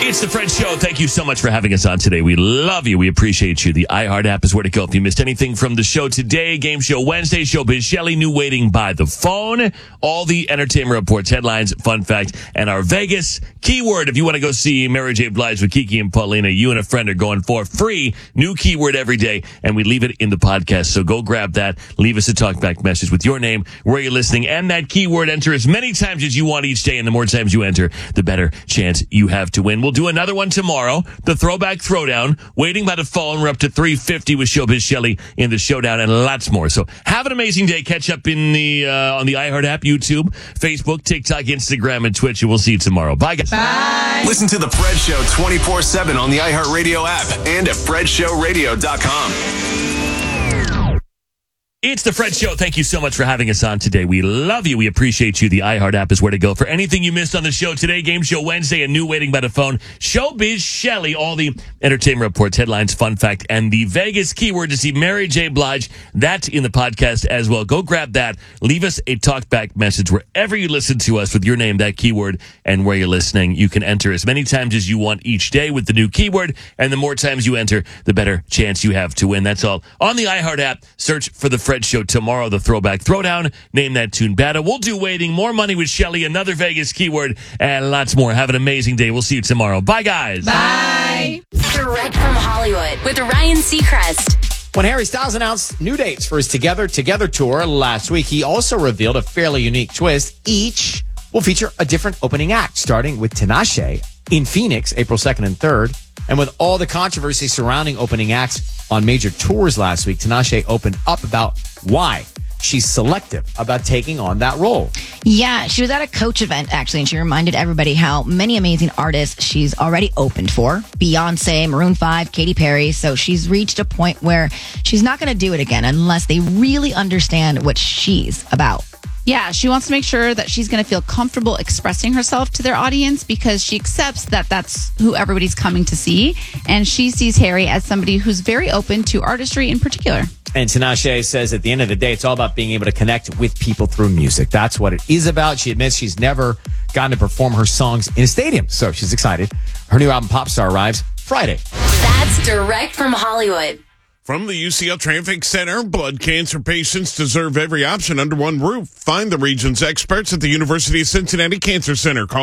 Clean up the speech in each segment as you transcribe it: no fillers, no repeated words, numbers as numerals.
It's the Fred Show. Thank you so much for having us on today. We love you. We appreciate you. The iHeart app is where to go. If you missed anything from the show today, Game Show Wednesday, Showbiz Shelley, new waiting by the phone, all the entertainment reports, headlines, fun fact, and our Vegas keyword. If you want to go see Mary J. Blige with Kiki and Paulina, you and a friend are going for free. New keyword every day, and we leave it in the podcast. So go grab that. Leave us a talkback message with your name, where you're listening, and that keyword. Enter as many times as you want each day, and the more times you enter, the better chance you have to win. We'll do another one tomorrow, the Throwback Throwdown, waiting by the phone. We're up to 350 with Showbiz Shelley in the showdown, and lots more. So have an amazing day. Catch up in the on the iHeart app, YouTube, Facebook, TikTok, Instagram, and Twitch, and we'll see you tomorrow. Bye, guys. Bye. Listen to The Fred Show 24/7 on the iHeartRadio app and at FredShowRadio.com. It's the Fred Show. Thank you so much for having us on today. We love you. We appreciate you. The iHeart app is where to go for anything you missed on the show today. Game Show Wednesday, a new waiting by the phone. Showbiz Shelley, all the entertainment reports, headlines, fun fact, and the Vegas keyword to see Mary J. Blige. That's in the podcast as well. Go grab that. Leave us a talkback message wherever you listen to us with your name, that keyword, and where you're listening. You can enter as many times as you want each day with the new keyword, and the more times you enter, the better chance you have to win. That's all on the iHeart app. Search for the Fred Show tomorrow, the Throwback Throwdown. Name that tune better. We'll do waiting, more money with Shelley, another Vegas keyword, and lots more. Have an amazing day. We'll see you tomorrow. Bye, guys. Bye. Direct from Hollywood with Ryan Seacrest. When Harry Styles announced new dates for his Together tour last week, he also revealed a fairly unique twist. Each will feature a different opening act, starting with Tinashe in Phoenix, April 2nd and 3rd. And with all the controversy surrounding opening acts on major tours last week, Tinashe opened up about why she's selective about taking on that role. Yeah, she was at a Coach event, actually, and she reminded everybody how many amazing artists she's already opened for. Beyonce, Maroon 5, Katy Perry. So she's reached a point where she's not going to do it again unless they really understand what she's about. Yeah, she wants to make sure that she's going to feel comfortable expressing herself to their audience because she accepts that that's who everybody's coming to see. And she sees Harry as somebody who's very open to artistry in particular. And Tinashe says at the end of the day, it's all about being able to connect with people through music. That's what it is about. She admits she's never gotten to perform her songs in a stadium, so she's excited. Her new album, Popstar, arrives Friday. That's direct from Hollywood. From the UCL Traffic Center, blood cancer patients deserve every option under one roof. Find the region's experts at the University of Cincinnati Cancer Center. Call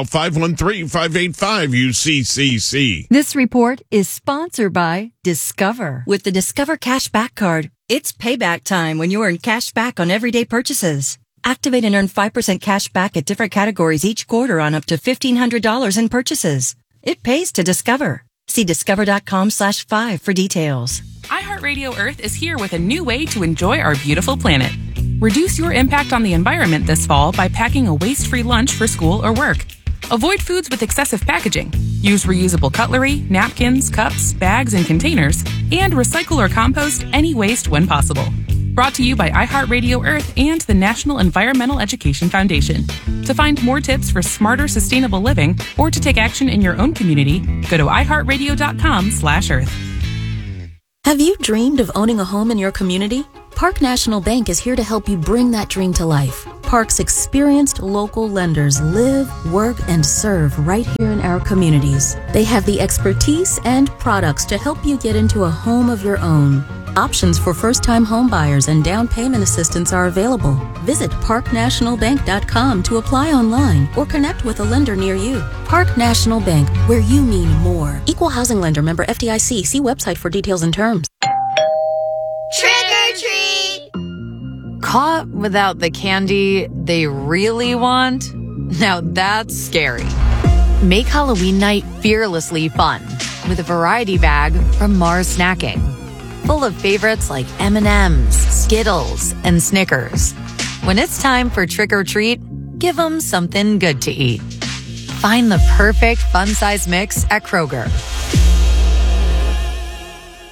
513-585-UCCC. This report is sponsored by Discover. With the Discover Cashback Card, it's payback time when you earn cash back on everyday purchases. Activate and earn 5% cash back at different categories each quarter on up to $1,500 in purchases. It pays to Discover. See discover.com/5 for details. iHeartRadio Earth is here with a new way to enjoy our beautiful planet. Reduce your impact on the environment this fall by packing a waste-free lunch for school or work. Avoid foods with excessive packaging. Use reusable cutlery, napkins, cups, bags, and containers, and recycle or compost any waste when possible. Brought to you by iHeartRadio Earth and the National Environmental Education Foundation. To find more tips for smarter, sustainable living or to take action in your own community, go to iHeartRadio.com/Earth. Have you dreamed of owning a home in your community? Park National Bank is here to help you bring that dream to life. Park's experienced local lenders live, work, and serve right here in our communities. They have the expertise and products to help you get into a home of your own. Options for first-time home buyers and down payment assistance are available. Visit parknationalbank.com to apply online or connect with a lender near you. Park National Bank, where you mean more. Equal housing lender, member FDIC. See website for details and terms. Trick or treat! Caught without the candy they really want? Now that's scary. Make Halloween night fearlessly fun with a variety bag from Mars Snacking. Full of favorites like M&M's, Skittles, and Snickers. When it's time for trick or treat, give them something good to eat. Find the perfect fun size mix at Kroger.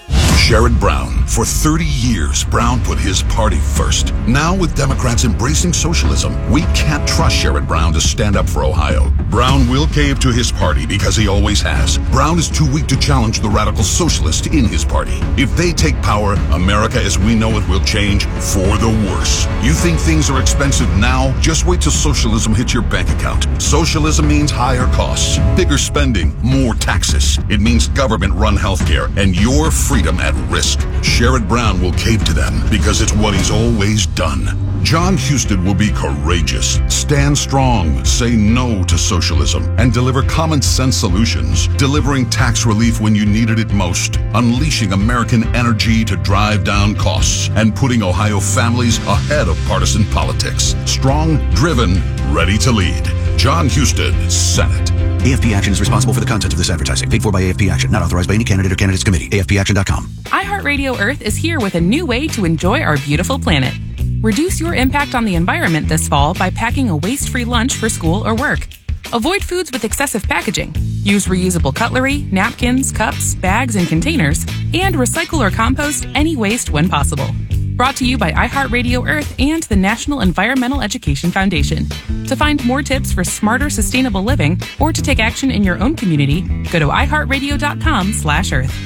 Sherrod Brown. For 30 years, Brown put his party first. Now, with Democrats embracing socialism, we can't trust Sherrod Brown to stand up for Ohio. Brown will cave to his party because he always has. Brown is too weak to challenge the radical socialists in his party. If they take power, America as we know it will change for the worse. You think things are expensive now? Just wait till socialism hits your bank account. Socialism means higher costs, bigger spending, more taxes. It means government-run healthcare and your freedom at risk. Sherrod Brown will cave to them because it's what he's always done. John Husted will be courageous, stand strong, say no to socialism, and deliver common sense solutions, delivering tax relief when you needed it most, unleashing American energy to drive down costs, and putting Ohio families ahead of partisan politics. Strong, driven, ready to lead. John Husted, Senate. AFP Action is responsible for the content of this advertising. Paid for by AFP Action. Not authorized by any candidate or candidates committee. AFPAction.com. iHeartRadio Earth is here with a new way to enjoy our beautiful planet. Reduce your impact on the environment this fall by packing a waste-free lunch for school or work. Avoid foods with excessive packaging. Use reusable cutlery, napkins, cups, bags, and containers, and recycle or compost any waste when possible. Brought to you by iHeartRadio Earth and the National Environmental Education Foundation. To find more tips for smarter, sustainable living or to take action in your own community, go to iHeartRadio.com/Earth.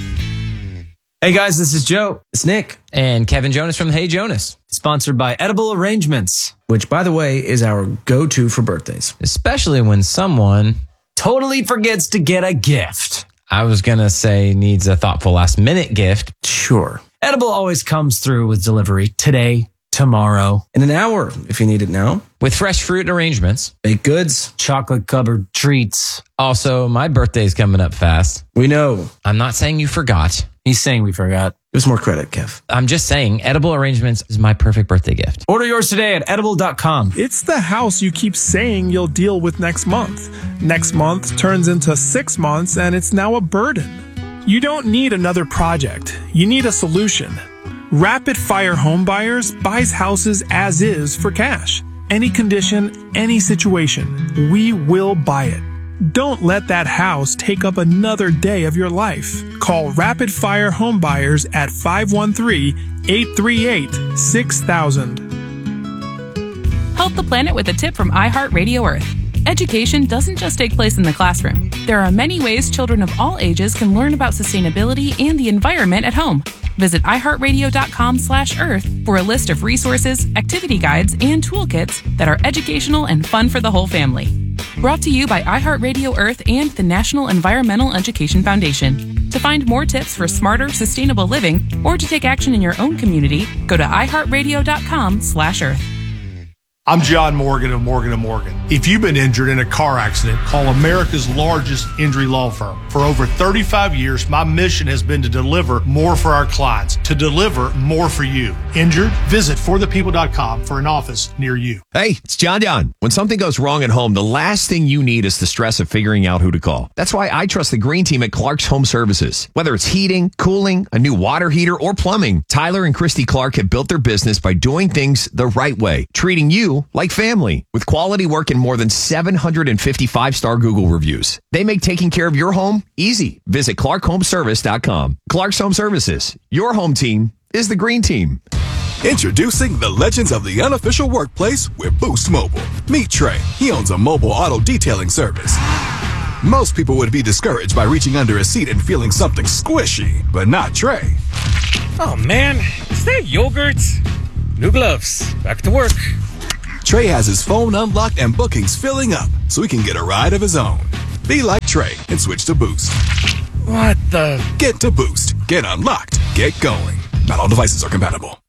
Hey guys, this is Joe. It's Nick. And Kevin Jonas from Hey Jonas. Sponsored by Edible Arrangements, which, by the way, is our go-to for birthdays. Especially when someone totally forgets to get a gift. I was going to say needs a thoughtful last-minute gift. Sure. Edible always comes through with delivery today, tomorrow, in an hour if you need it now. With fresh fruit arrangements, baked goods, chocolate-covered treats. Also, my birthday's coming up fast. We know. I'm not saying you forgot. He's saying we forgot. Give us more credit, Kev. I'm just saying Edible Arrangements is my perfect birthday gift. Order yours today at edible.com. It's the house you keep saying you'll deal with next month. Next month turns into 6 months and it's now a burden. You don't need another project. You need a solution. Rapid Fire Home Buyers buys houses as is for cash. Any condition, any situation, we will buy it. Don't let that house take up another day of your life. Call Rapid Fire Home Buyers at 513-838-6000. Help the planet with a tip from iHeartRadio Earth. Education doesn't just take place in the classroom. There are many ways children of all ages can learn about sustainability and the environment at home. Visit iHeartRadio.com/Earth for a list of resources, activity guides, and toolkits that are educational and fun for the whole family. Brought to you by iHeartRadio Earth and the National Environmental Education Foundation. To find more tips for smarter, sustainable living or to take action in your own community, go to iHeartRadio.com/Earth. I'm John Morgan of Morgan & Morgan. If you've been injured in a car accident, call America's largest injury law firm. For over 35 years, my mission has been to deliver more for our clients, to deliver more for you. Injured? Visit forthepeople.com for an office near you. Hey, it's John Don. When something goes wrong at home, the last thing you need is the stress of figuring out who to call. That's why I trust the green team at Clark's Home Services. Whether it's heating, cooling, a new water heater, or plumbing, Tyler and Christy Clark have built their business by doing things the right way, treating you like family, with quality work and more than 750 5-star Google reviews. They make taking care of your home easy. Visit ClarkHomeservice.com. Clark's Home Services. Your home team is the green team. Introducing the legends of the unofficial workplace with Boost Mobile. Meet Trey. He owns a mobile auto detailing service. Most people would be discouraged by reaching under a seat and feeling something squishy, but not Trey. Oh man, is that yogurt? New gloves. Back to work. Trey has his phone unlocked and bookings filling up so he can get a ride of his own. Be like Trey and switch to Boost. What the? Get to Boost. Get unlocked. Get going. Not all devices are compatible.